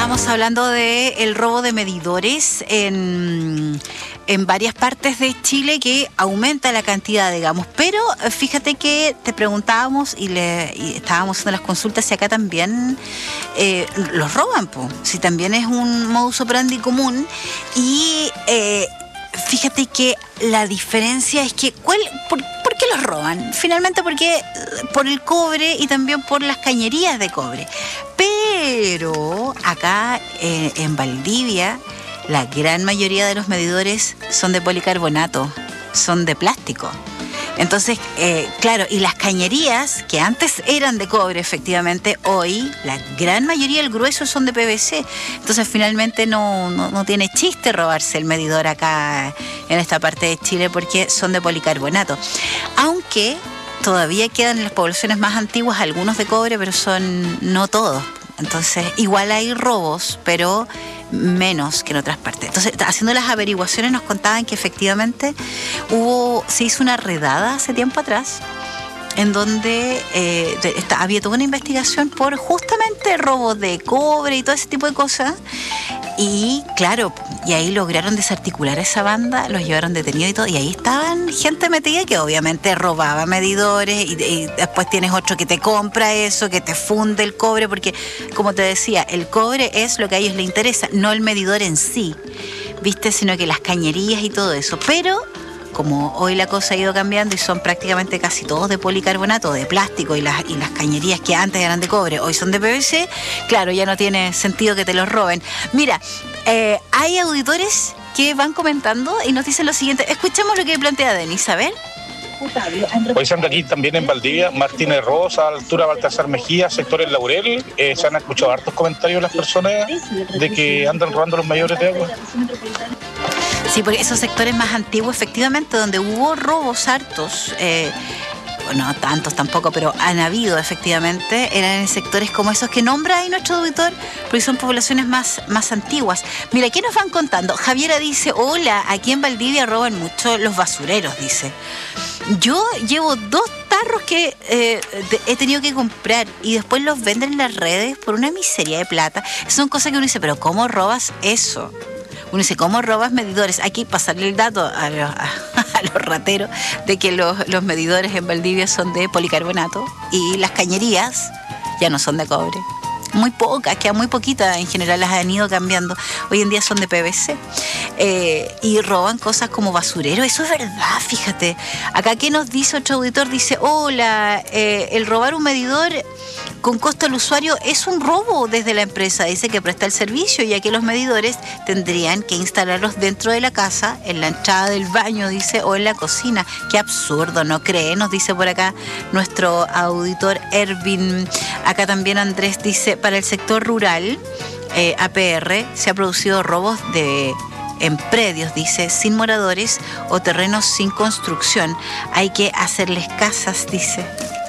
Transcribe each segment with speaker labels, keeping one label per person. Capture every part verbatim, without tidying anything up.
Speaker 1: Estábamos hablando de el robo de medidores en, en varias partes de Chile, que aumenta la cantidad, digamos. Pero fíjate que te preguntábamos y, le, y estábamos haciendo las consultas si acá también eh, los roban, po. Si también es un modus operandi común. Y eh, fíjate que la diferencia es que ¿cuál, por, ¿por qué los roban? Finalmente porque por el cobre y también por las cañerías de cobre. Pero acá eh, en Valdivia la gran mayoría de los medidores son de policarbonato, son de plástico. Entonces, eh, claro, y las cañerías, que antes eran de cobre, efectivamente, hoy la gran mayoría, el grueso, son de P V C. Entonces, finalmente no, no, no tiene chiste robarse el medidor acá en esta parte de Chile porque son de policarbonato. Aunque todavía quedan en las poblaciones más antiguas algunos de cobre, pero son no todos. Entonces, igual hay robos, pero menos que en otras partes. Entonces, haciendo las averiguaciones nos contaban que efectivamente hubo, se hizo una redada hace tiempo atrás en donde eh, de, esta, había toda una investigación por justamente robo de cobre y todo ese tipo de cosas. Y claro, y ahí lograron desarticular esa banda, los llevaron detenidos y todo, y ahí estaban gente metida que obviamente robaba medidores, y, y después tienes otro que te compra eso, que te funde el cobre, porque como te decía, el cobre es lo que a ellos les interesa, no el medidor en sí, ¿viste? Sino que las cañerías y todo eso. Pero como hoy la cosa ha ido cambiando y son prácticamente casi todos de policarbonato, de plástico, y las, y las cañerías que antes eran de cobre, hoy son de P V C, claro, ya no tiene sentido que te los roben. Mira, eh, hay auditores que van comentando y nos dicen lo siguiente. Escuchemos lo que plantea Denis, a ver.
Speaker 2: Hoy se anda aquí también en Valdivia, Martínez Rosa, altura Baltasar Mejía, sectores Laurel. Eh, se han escuchado hartos comentarios de las personas de que andan robando los mayores de agua.
Speaker 1: Sí, porque esos sectores más antiguos, efectivamente, donde hubo robos hartos, eh, no tantos tampoco, pero han habido efectivamente, eran en sectores como esos que nombra ahí nuestro auditor, porque son poblaciones más, más antiguas. Mira, ¿qué nos van contando? Javiera dice, hola, aquí en Valdivia roban mucho los basureros, dice. Yo llevo dos tarros que eh, he tenido que comprar y después los venden en las redes por una miseria de plata. Son cosas que uno dice, pero ¿cómo robas eso? Uno dice, ¿cómo robas medidores? Hay que pasarle el dato a los, a, a los rateros de que los, los medidores en Valdivia son de policarbonato y las cañerías ya no son de cobre. Muy pocas, quedan muy poquitas, en general las han ido cambiando. Hoy en día son de P V C. Eh, y roban cosas como basurero. Eso es verdad, fíjate. Acá, ¿qué nos dice otro auditor? Dice, hola, eh, el robar un medidor con costo al usuario es un robo desde la empresa. Dice que presta el servicio, ya que los medidores tendrían que instalarlos dentro de la casa, en la entrada del baño, dice, o en la cocina. Qué absurdo, ¿no cree? Nos dice por acá nuestro auditor Ervin. Acá también Andrés dice, para el sector rural, eh, A P R, se ha producido robos de en predios, dice, sin moradores o terrenos sin construcción. Hay que hacerles casas, dice.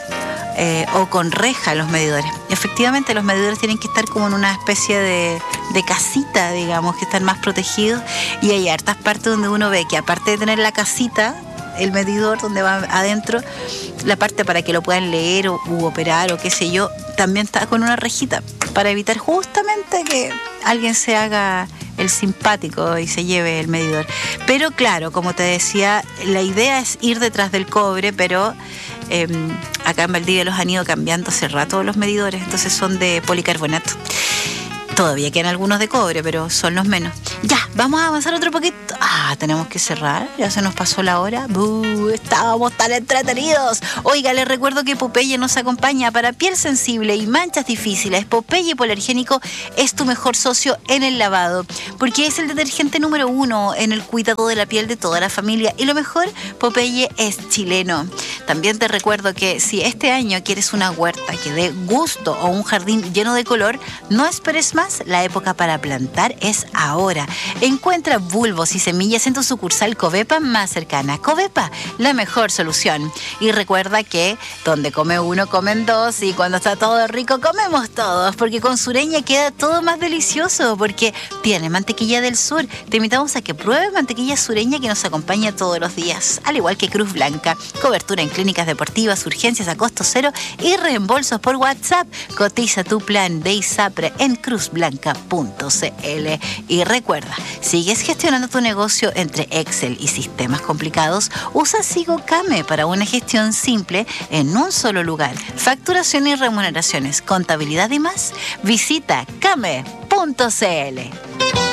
Speaker 1: Eh, o con reja a los medidores. Efectivamente, los medidores tienen que estar como en una especie de, de casita, digamos, que están más protegidos, y hay hartas partes donde uno ve que aparte de tener la casita, el medidor donde va adentro, la parte para que lo puedan leer o u operar o qué sé yo, también está con una rejita para evitar justamente que alguien se haga el simpático y se lleve el medidor. Pero claro, como te decía, la idea es ir detrás del cobre, pero eh, acá en Valdivia los han ido cambiando hace rato los medidores, entonces son de policarbonato. Todavía quedan algunos de cobre, pero son los menos. Ya, vamos a avanzar otro poquito. Ah, tenemos que cerrar. Ya se nos pasó la hora. ¡Bú! Estábamos tan entretenidos. Oiga, les recuerdo que Popeye nos acompaña para piel sensible y manchas difíciles. Popeye Polargénico es tu mejor socio en el lavado, porque es el detergente número uno en el cuidado de la piel de toda la familia. Y lo mejor, Popeye es chileno. También te recuerdo que si este año quieres una huerta que dé gusto o un jardín lleno de color, no esperes más. La época para plantar es ahora. Encuentra bulbos y semillas semillas en tu sucursal Covepa más cercana. Covepa, la mejor solución. Y recuerda que donde come uno, comen dos, y cuando está todo rico, comemos todos, porque con Sureña queda todo más delicioso, porque tiene mantequilla del sur. Te invitamos a que pruebes mantequilla sureña que nos acompaña todos los días, al igual que Cruz Blanca. Cobertura en clínicas deportivas, urgencias a costo cero y reembolsos por WhatsApp. Cotiza tu plan de ISAPRE en cruz blanca punto c l. Y recuerda, ¿sigues gestionando tu negocio entre Excel y sistemas complicados? Usa SigoCame para una gestión simple en un solo lugar. Facturación y remuneraciones, contabilidad y más. Visita came punto c l.